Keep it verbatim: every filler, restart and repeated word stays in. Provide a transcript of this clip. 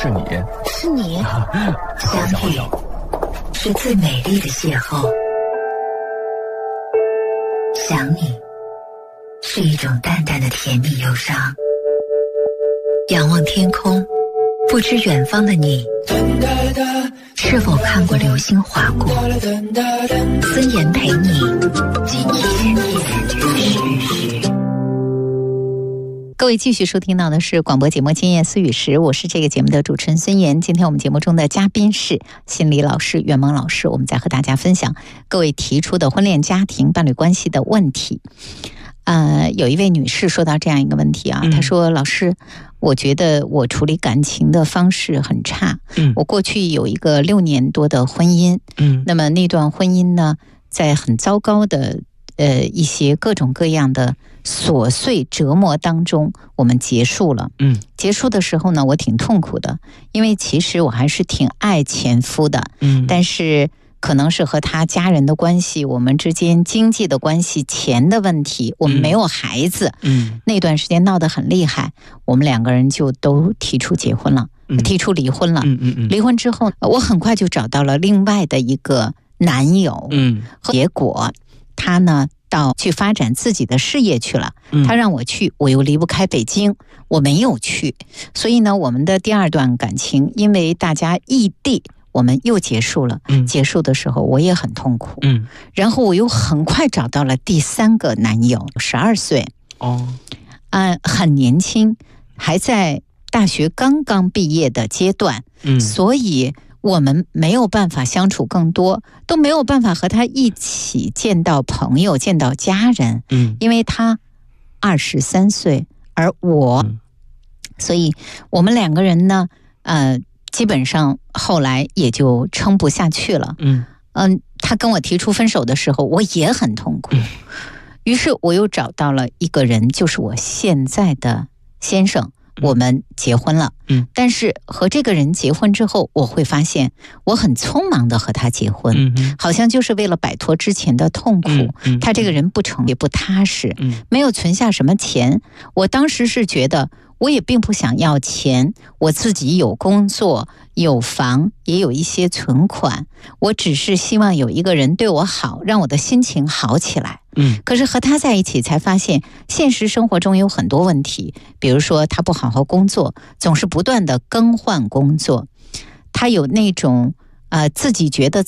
是你， 是你，相遇是最美丽的邂逅，想你是一种淡淡的甜蜜忧伤。仰望天空，不知远方的你是否看过流星划过。孙岩陪你一天一时。 各位继续收听到的是广播节目《今夜思雨时》，我是这个节目的主持人孙岩。今天我们节目中的嘉宾是心理老师袁萌老师，我们在和大家分享各位提出的婚恋家庭伴侣关系的问题。呃，有一位女士说到这样一个问题啊，她说：老师，我觉得我处理感情的方式很差。嗯，我过去有一个六年多的婚姻，嗯，那么那段婚姻呢，在很糟糕的呃一些各种各样的琐碎折磨当中，我们结束了。嗯，结束的时候呢，我挺痛苦的，因为其实我还是挺爱前夫的。嗯，但是可能是和他家人的关系，我们之间经济的关系，钱的问题，我们没有孩子。嗯，那段时间闹得很厉害，我们两个人就都提出结婚了，提出离婚了。嗯嗯嗯。离婚之后，我很快就找到了另外的一个男友。嗯，结果他呢，到去发展自己的事业去了，他让我去，我又离不开北京，我没有去，所以呢，我们的第二段感情因为大家异地，我们又结束了。嗯，结束的时候我也很痛苦。嗯，然后我又很快找到了第三个男友，十二岁。哦，啊，很年轻，还在大学刚刚毕业的阶段。嗯，所以我们没有办法相处更多，都没有办法和他一起见到朋友，见到家人。嗯，因为他二十三岁，而我，嗯，所以我们两个人呢，呃，基本上后来也就撑不下去了。嗯嗯，他跟我提出分手的时候，我也很痛苦。嗯，于是我又找到了一个人，就是我现在的先生。我们结婚了。嗯，但是和这个人结婚之后，我会发现我很匆忙的和他结婚。嗯，好像就是为了摆脱之前的痛苦。嗯，他这个人不成也不踏实。嗯，没有存下什么钱。我当时是觉得我也并不想要钱，我自己有工作有房，也有一些存款，我只是希望有一个人对我好，让我的心情好起来。嗯，可是和他在一起才发现现实生活中有很多问题，比如说他不好好工作，总是不断的更换工作，他有那种呃自己觉得